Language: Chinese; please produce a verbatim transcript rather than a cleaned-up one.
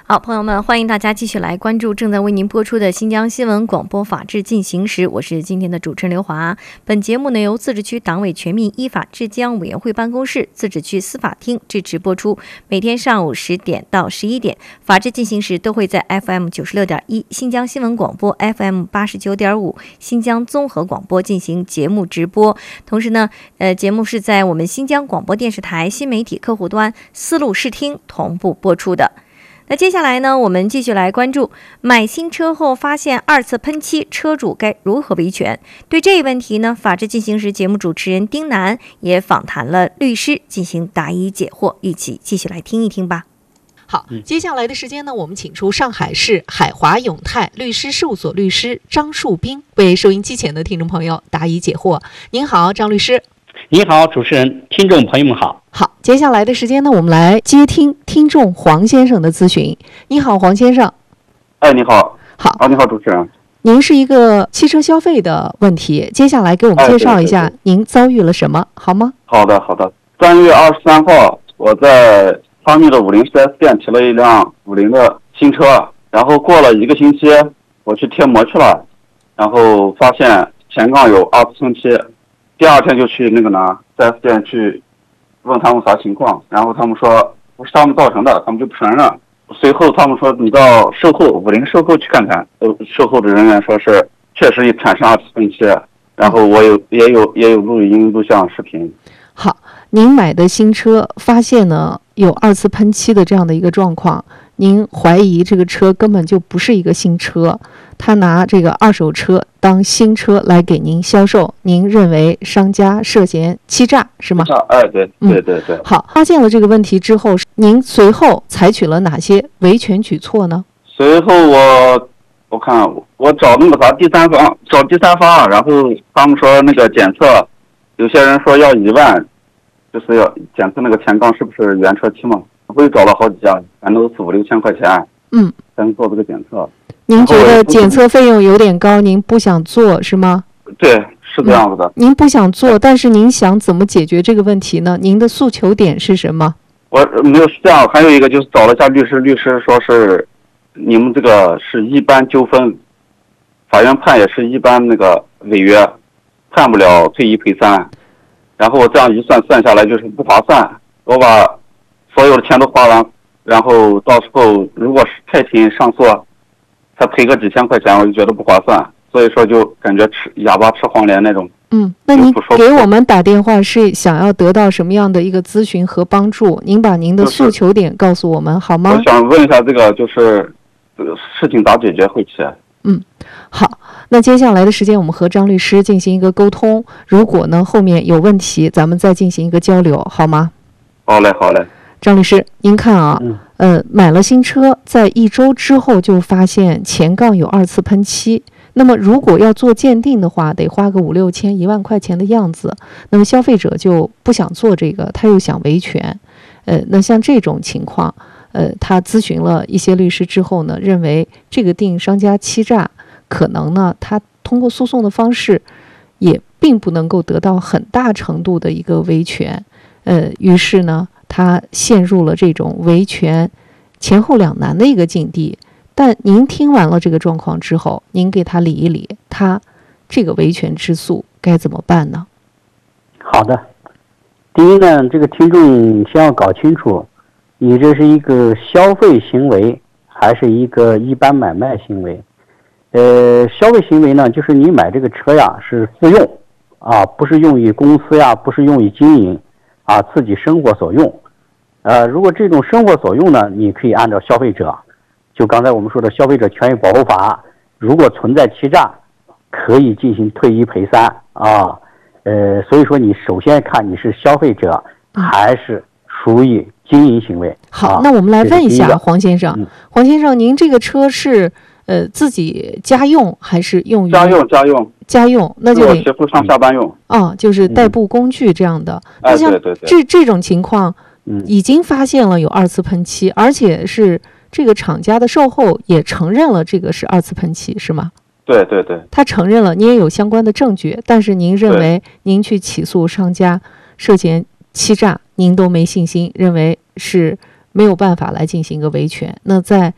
好，朋友们，欢迎大家继续来关注正在为您播出的新疆新闻广播法治进行时，我是今天的主持人刘华。本节目呢由自治区党委全民依法治疆委员会办公室、自治区司法厅支持播出。每天上午十点到十一点，法治进行时都会在 F M 九十六点一、新疆新闻广播 F M 八十九点五、新疆综合广播进行节目直播。同时呢，呃，节目是在我们新疆广播电视台新媒体客户端丝路视听同步播出的。那接下来呢，我们继续来关注买新车后发现二次喷漆，车主该如何维权？对这一问题呢，法治进行时节目主持人丁楠也访谈了律师进行答疑解惑，一起继续来听一听吧。 好，接下来的时间呢，我们请出上海市海华永泰律师事务所律师张树斌为收音机前的听众朋友答疑解惑。您好，张律师。 你好，主持人，听众朋友们好。 好，接下来的时间呢，我们来接听听众黄先生的咨询。你好，黄先生。 哎，你好。 好。 啊，你好，主持人。 您是一个汽车消费的问题，接下来给我们介绍一下您遭遇了什么，好吗？ 好的，好的。三月二十三号，我在昌邑的五菱 四 S 店提了一辆五菱的新车，然后过了一个星期，我去贴膜去了，然后发现前杠有二次喷漆。第二天就去那个呢 四 S 店去问他们啥情况，然后他们说不是他们造成的，他们就不承认。随后他们说你到售后五菱售后去看看，呃，售后的人员说是确实产生二次喷漆，然后我有也有也有录音录像视频。 好，您买的新车发现呢有二次喷漆的这样的一个状况，您怀疑这个车根本就不是一个新车，他拿这个二手车当新车来给您销售，您认为商家涉嫌欺诈是吗？ 哎，对对对对、 嗯。好，发现了这个问题之后，您随后采取了哪些维权举措呢？ 随后我我看我找那个啥第三方，找第三方，然后他们说那个检测，有些人说要一万，就是要检测那个前杠是不是原车漆嘛。我又找了好几家，反正都四五六千块钱， 嗯， 才能做这个检测。 您觉得检测费用有点高，您不想做是吗？ 对，是这样子的、嗯。 您不想做，但是您想怎么解决这个问题呢？您的诉求点是什么？ 我没有是这样，还有一个就是找了一下律师，律师说是你们这个是一般纠纷，法院判也是一般那个违约，判不了退一赔三。然后我这样一算算下来就是不划算，我把所有的钱都花完，然后到时候如果是开庭上诉，才赔个几千块钱，我就觉得不划算，所以说就感觉吃哑巴吃黄连那种。 嗯，那您给我们打电话是想要得到什么样的一个咨询和帮助？您把您的诉求点告诉我们、就是、好吗？ 我想问一下这个就是这个事情咋解决会起来？ 嗯，好，那接下来的时间我们和张律师进行一个沟通，如果呢后面有问题，咱们再进行一个交流，好吗？ 好嘞，好嘞。 张律师，您看啊， 嗯、 呃，买了新车，在一周之后就发现前杠有二次喷漆。那么，如果要做鉴定的话，得花个五六千、一万块钱的样子。那么，消费者就不想做这个，他又想维权。呃，那像这种情况，呃，他咨询了一些律师之后呢，认为这个定商家欺诈，可能呢，他通过诉讼的方式，也并不能够得到很大程度的一个维权。呃，于是呢。他陷入了这种维权前后两难的一个境地，但您听完了这个状况之后，您给他理一理，他这个维权之诉该怎么办呢？ 好的，第一呢，这个听众先要搞清楚，你这是一个消费行为还是一个一般买卖行为？呃，消费行为呢，就是你买这个车呀是自用啊，不是用于公司呀，不是用于经营。啊，自己生活所用，呃，如果这种生活所用呢，你可以按照消费者，就刚才我们说的消费者权益保护法，如果存在欺诈，可以进行退一赔三啊，呃，所以说你首先看你是消费者还是属于经营行为。 好， 啊、 那我们来问一下黄先生， 嗯、 黄先生，您这个车是呃自己家用还是用于家用家用？ 家用，那就得媳妇上下班用啊、嗯，就是代步工具这样的。 嗯、那像对对对这这种情况， 嗯， 已经发现了有二次喷漆，而且是这个厂家的售后也承认了这个是二次喷漆，是吗？ 对对对， 他承认了，你也有相关的证据，但是您认为您去起诉商家涉嫌欺诈，您都没信心，认为是没有办法来进行一个维权。那在